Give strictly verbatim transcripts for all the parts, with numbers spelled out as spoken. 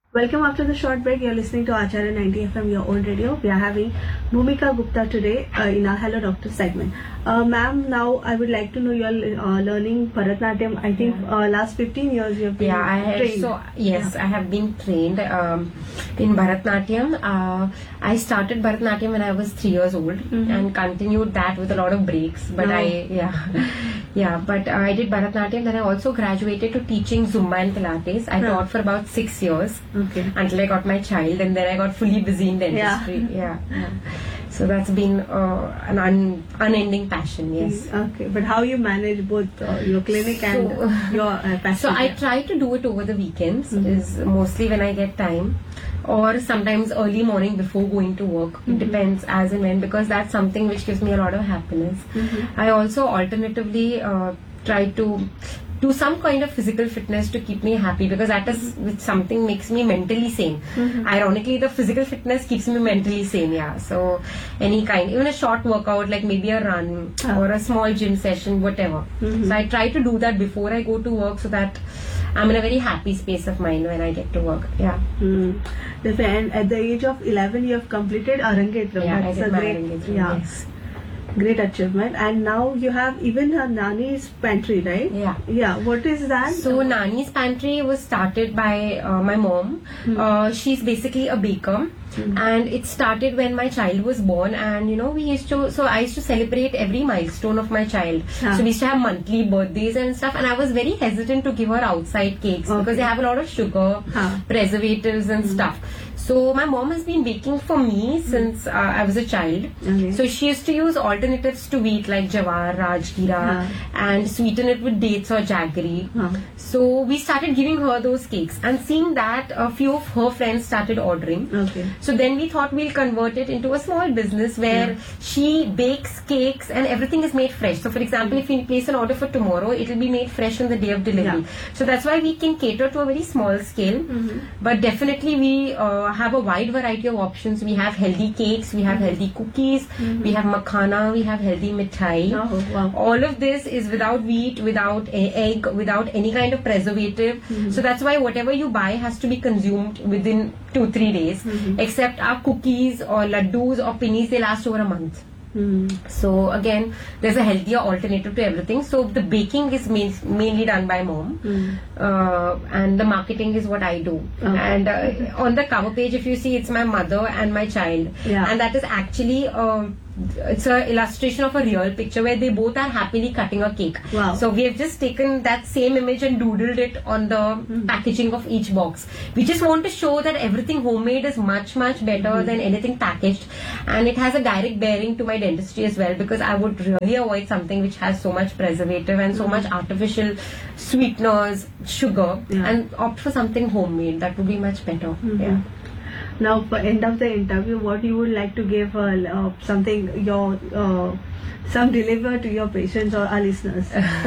Welcome after the short break. You're listening to Acharya ninety F M, your own radio. We are having Bhumika Gupta today uh, in our Hello Doctor segment. Uh, Ma'am, now I would like to know you're uh, learning Bharatanatyam. I think uh, last fifteen years you have been yeah, I have, trained. So, yes, yeah. I have been trained um, in Bharatanatyam. Uh, I started Bharatanatyam when I was three years old mm-hmm. and continued that with a lot of breaks. But no. I, yeah, yeah, but uh, I did Bharatanatyam. Then I also graduated to teaching Zumba and Pilates. I no. taught for about six years. Okay. Until I got my child, and then I got fully busy in dentistry. Yeah, yeah. yeah. So that's been uh, an un- unending passion. Yes. Okay, but how you manage both uh, your clinic so, and your uh, passion? So I try to do it over the weekends. Mm-hmm. Is mostly when I get time, or sometimes early morning before going to work. Mm-hmm. It depends as and when, because that's something which gives me a lot of happiness. Mm-hmm. I also alternatively uh, try to do some kind of physical fitness to keep me happy, because that is which something makes me mentally sane. Mm-hmm. Ironically, the physical fitness keeps me mentally sane. Yeah, so any kind, even a short workout like maybe a run oh. or a small gym session, whatever. Mm-hmm. So I try to do that before I go to work, so that I'm in a very happy space of mind when I get to work. Yeah. Mm. And at the age of eleven, you have completed Arangetram. Yeah, That's I did a my great, Arangetram, yeah. yes. Great achievement. And now you have even a Nani's Pantry, right? Yeah. Yeah. What is that? So Nani's Pantry was started by uh, my mom. Mm-hmm. Uh, she's basically a baker. Mm-hmm. And it started when my child was born, and you know we used to so I used to celebrate every milestone of my child. Yeah. So we used to have monthly birthdays and stuff, and I was very hesitant to give her outside cakes okay. because they have a lot of sugar, huh. preservatives and mm-hmm. stuff. So my mom has been baking for me since uh, I was a child. Okay. So she used to use alternatives to wheat like jawar, rajgira, huh. and sweeten it with dates or jaggery. Huh. So we started giving her those cakes, and seeing that a few of her friends started ordering. Okay. So then we thought we'll convert it into a small business where yeah. she bakes cakes and everything is made fresh. So for example, mm-hmm. if we place an order for tomorrow, it will be made fresh on the day of delivery. Yeah. So that's why we can cater to a very small scale. Mm-hmm. But definitely we uh, have a wide variety of options. We have healthy cakes, we have mm-hmm. healthy cookies, mm-hmm. we have makhana, we have healthy mithai. Oh, wow. All of this is without wheat, without a- egg, without any kind of preservative. Mm-hmm. So that's why whatever you buy has to be consumed within two, three days. Mm-hmm. Except our cookies or laddus or pinnies, they last over a month. Mm. So again, there's a healthier alternative to everything. So the baking is main, mainly done by mom, mm. uh, and the marketing is what I do. Okay. And uh, on the cover page, if you see, it's my mother and my child, yeah. and that is actually um, it's an illustration of a real picture where they both are happily cutting a cake. Wow. So we have just taken that same image and doodled it on the mm-hmm. packaging of each box. We just want to show that everything homemade is much much better mm-hmm. than anything packaged, and it has a direct bearing to my dentistry as well, because I would really avoid something which has so much preservative and so mm-hmm. much artificial sweeteners, sugar, yeah. and opt for something homemade. That would be much better. Mm-hmm. Yeah. Now, for end of the interview, what you would like to give uh, uh, something your uh, some deliver to your patients or our listeners?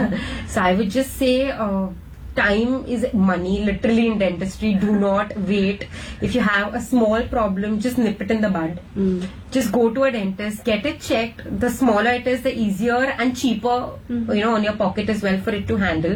So I would just say, uh, time is money. Literally in dentistry, do not wait. If you have a small problem, just nip it in the bud. Mm. Just go to a dentist, get it checked. The smaller it is, the easier and cheaper, mm-hmm. you know, on your pocket as well for it to handle.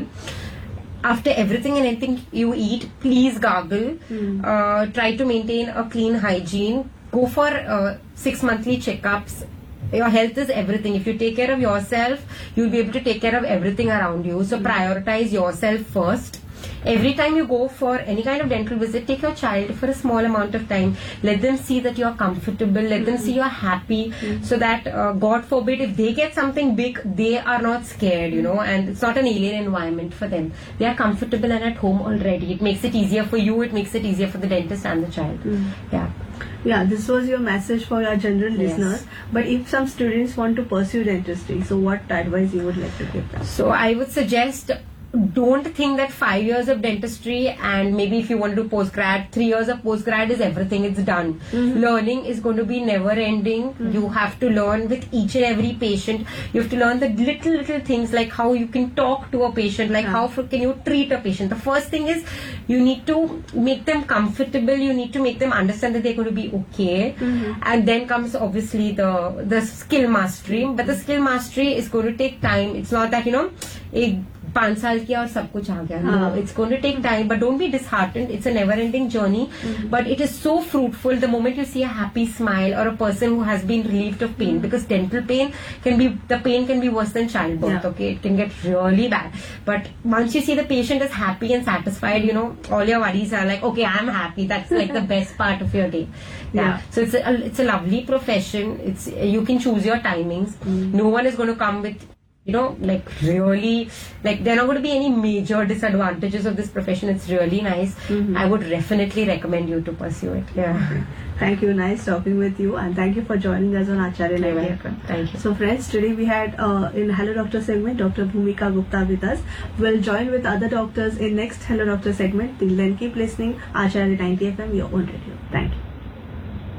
After everything and anything you eat, please gargle. Mm. Uh, try to maintain a clean hygiene. Go for uh, six monthly checkups. Your health is everything. If you take care of yourself, you'll be able to take care of everything around you. So mm. prioritize yourself first. Every time you go for any kind of dental visit, take your child for a small amount of time. Let them see that you're comfortable. Let mm-hmm. them see you're happy. Mm-hmm. So that, uh, God forbid, if they get something big, they are not scared, you know, and it's not an alien environment for them. They are comfortable and at home already. It makes it easier for you. It makes it easier for the dentist and the child. Mm-hmm. Yeah. Yeah, this was your message for your general yes. listeners. But if some students want to pursue dentistry, so what advice you would like to give them? So I would suggest, don't think that five years of dentistry and maybe if you want to do postgrad, three years of postgrad is everything, it's done. Mm-hmm. Learning is going to be never ending. Mm-hmm. You have to learn with each and every patient. You have to learn the little, little things like how you can talk to a patient, like yeah. how can you treat a patient. The first thing is you need to make them comfortable. You need to make them understand that they're going to be okay. Mm-hmm. And then comes obviously the, the skill mastery. But the skill mastery is going to take time. It's not that, you know, a पांच साल किया और सब कुछ आ गया. हाँ. No, it's going to take time, but don't be disheartened. It's a never-ending journey, Mm-hmm. but it is so fruitful the moment you see a happy smile or a person who has been relieved of pain. Mm-hmm. Because dental pain can be, the pain can be worse than childbirth. Yeah. Okay, it can get really bad. But once you see the patient is happy and satisfied, you know, all your worries are like, okay, I'm happy. That's like the best part of your day. Yeah. Yeah. So it's a it's a lovely profession. It's you can choose your timings. Mm-hmm. No one is going to come with, you know, like really, like there are not going to be any major disadvantages of this profession. It's really nice. Mm-hmm. I would definitely recommend you to pursue it. Yeah. Thank you. Nice talking with you, and thank you for joining us on Acharya You're ninety welcome. F M. Thank you. So friends, today we had uh, in Hello Doctor segment Doctor Bhumika Gupta with us. We'll join with other doctors in next Hello Doctor segment. Till then, keep listening. Acharya ninety F M, your own radio. Thank you.